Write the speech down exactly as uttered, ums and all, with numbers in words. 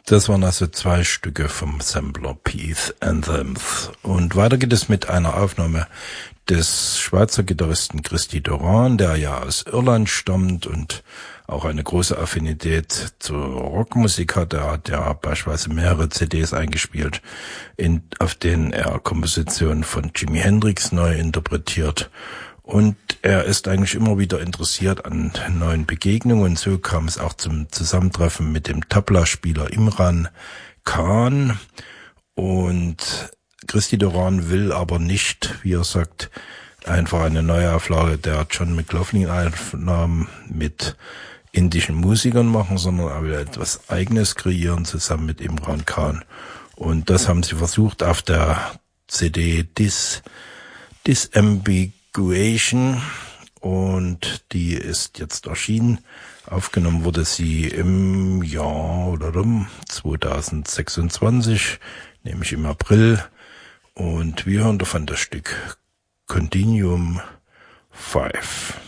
Das waren also zwei Stücke vom Sampler Peace Anthems. Und weiter geht es mit einer Aufnahme des Schweizer Gitarristen Christy Doran, der ja aus Irland stammt und auch eine große Affinität zur Rockmusik hat. Er hat ja beispielsweise mehrere C Ds eingespielt, in, auf denen er Kompositionen von Jimi Hendrix neu interpretiert. Und er ist eigentlich immer wieder interessiert an neuen Begegnungen. Und so kam es auch zum Zusammentreffen mit dem Tabla-Spieler Imran Khan. Und Christy Doran will aber nicht, wie er sagt, einfach eine Neuauflage der John McLaughlin-Aufnahmen mit indischen Musikern machen, sondern er will etwas Eigenes kreieren zusammen mit Imran Khan. Und das haben sie versucht auf der C D Dis, Disambiguation, und die ist jetzt erschienen. Aufgenommen wurde sie im Jahr oder zwanzig sechsundzwanzig, nämlich im April. Und wir hören davon das Stück Continuum fünf.